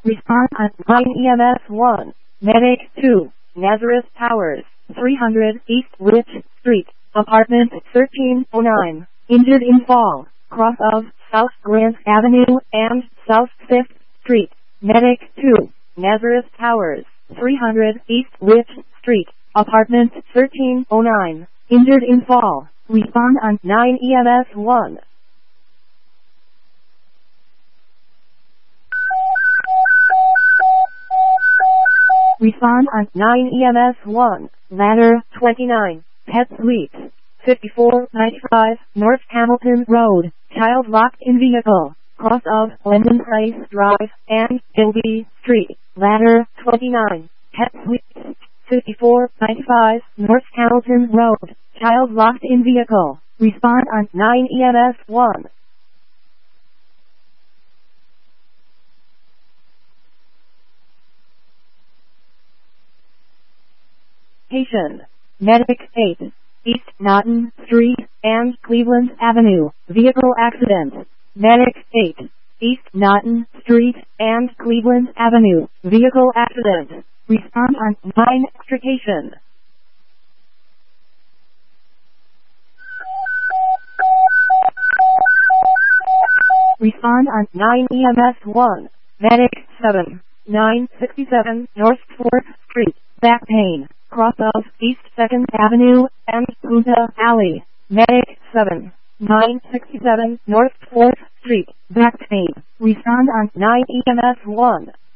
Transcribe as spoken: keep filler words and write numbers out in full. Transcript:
Respond on nine E M S one. Medic two. Nazareth Towers, three hundred East Rich Street, Apartment thirteen oh nine. Injured in fall, cross of South Grant Avenue and South fifth Street. Medic two. Nazareth Towers, three hundred East Rich Street, Apartment thirteen oh nine. Injured in fall. Respond on nine E M S one. Respond on nine E M S one. Ladder twenty-nine. Pet Suites. fifty-four ninety-five North Hamilton Road. Child locked in vehicle. Cross of London Place Drive and Gilby Street. Ladder twenty-nine. Pet Suites. fifty-four ninety-five North Hamilton Road. Child locked in vehicle. Respond on nine E M S one. Patient. Medic eight. East Naughton Street and Cleveland Avenue. Vehicle accident. Medic eight. East Naughton Street and Cleveland Avenue. Vehicle accident. Respond on nine extrication. Respond on nine E M S one. Medic seven. nine sixty-seven North fourth Street. Back pain. Cross of East second Avenue and Punta Alley. Medic seven. nine sixty-seven North fourth Street. Back pain. Respond on nine E M S one.